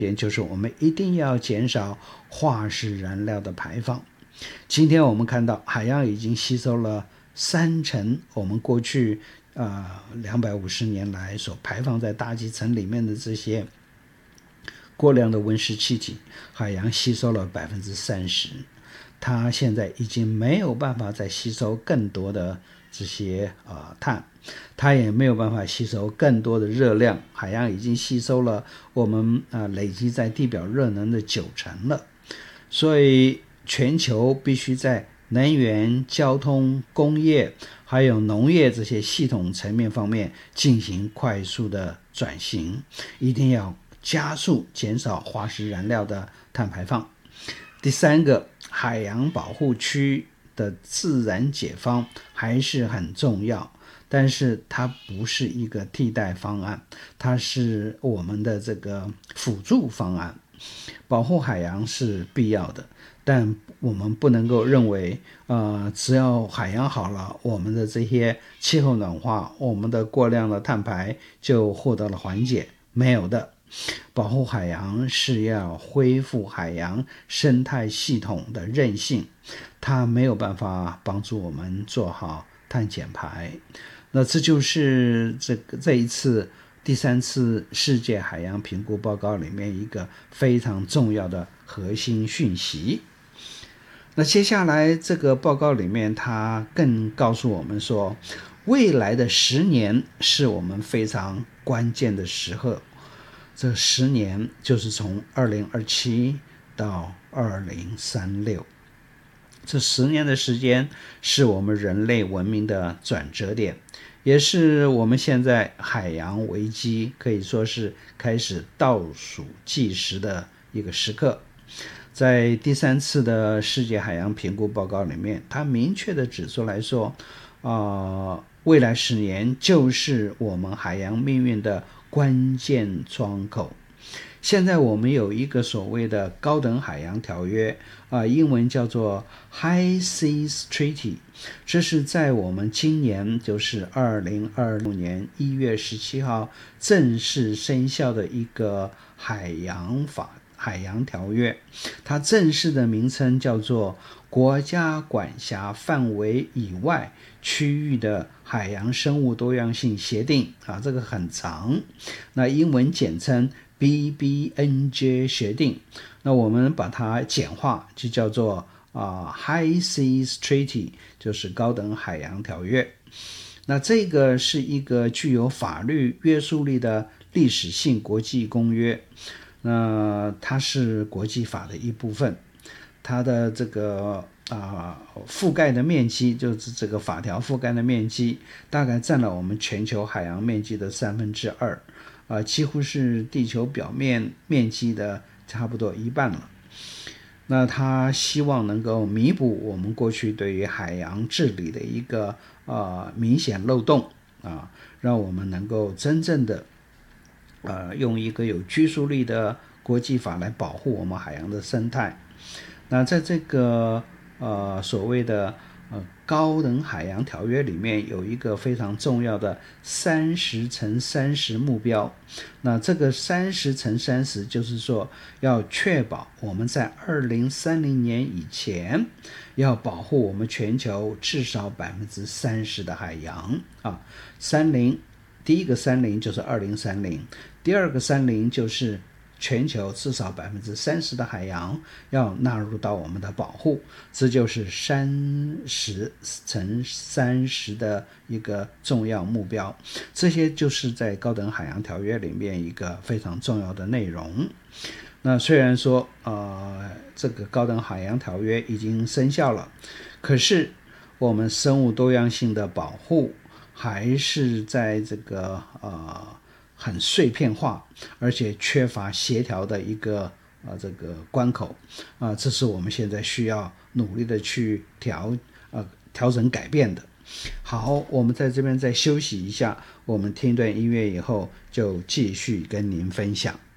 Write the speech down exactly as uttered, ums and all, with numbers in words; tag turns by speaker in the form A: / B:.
A: 点就是我们一定要减少化石燃料的排放。今天我们看到海洋已经吸收了三成我们过去呃两百五十年来所排放在大气层里面的这些过量的温室气体，海洋吸收了百分之三十，它现在已经没有办法再吸收更多的这些呃碳，它也没有办法吸收更多的热量，海洋已经吸收了我们呃累积在地表热能的九成了，所以全球必须在能源、交通、工业还有农业这些系统层面方面进行快速的转型，一定要加速减少化石燃料的碳排放。第三个，海洋保护区的自然解放还是很重要，但是它不是一个替代方案，它是我们的这个辅助方案。保护海洋是必要的，但我们不能够认为呃，只要海洋好了，我们的这些气候暖化，我们的过量的碳排就获得了缓解，没有的。保护海洋是要恢复海洋生态系统的韧性，它没有办法帮助我们做好碳减排。那这就是这个这一次第三次世界海洋评估报告里面一个非常重要的核心讯息。那接下来这个报告里面，它更告诉我们说，未来的十年是我们非常关键的时刻。这十年就是从二零二七到二零三六，这十年的时间是我们人类文明的转折点，也是我们现在海洋危机可以说是开始倒数计时的一个时刻。在第三次的世界海洋评估报告里面，它明确的指出来说，呃，未来十年就是我们海洋命运的关键窗口。现在我们有一个所谓的高等海洋条约，啊，英文叫做 High Seas Treaty， 这是在我们今年就是二零二六年一月十七号正式生效的一个海洋法海洋条约，它正式的名称叫做国家管辖范围以外区域的海洋生物多样性协定啊，这个很长，那英文简称 B B N J 协定，那我们把它简化就叫做、呃、High Seas Treaty， 就是高等海洋条约。那这个是一个具有法律约束力的历史性国际公约，那它是国际法的一部分，它的这个啊、呃，覆盖的面积就是这个法条覆盖的面积大概占了我们全球海洋面积的三分之二，啊，几乎是地球表面面积的差不多一半了。那他希望能够弥补我们过去对于海洋治理的一个呃明显漏洞啊，让我们能够真正的呃用一个有拘束力的国际法来保护我们海洋的生态。那在这个呃所谓的呃高等海洋条约里面有一个非常重要的三十乘三十目标，那这个三十乘三十就是说要确保我们在二零三零年以前要保护我们全球至少百分之三十的海洋啊。三零，第一个三零就是二零三零，第二个三零就是全球至少百分之三十的海洋要纳入到我们的保护，这就是三十乘三十的一个重要目标。这些就是在高等海洋条约里面一个非常重要的内容。那虽然说呃这个高等海洋条约已经生效了，可是我们生物多样性的保护还是在这个呃很碎片化，而且缺乏协调的一个呃这个关口啊、呃，这是我们现在需要努力的去调呃调整改变的。好，我们在这边再休息一下，我们听一段音乐以后就继续跟您分享。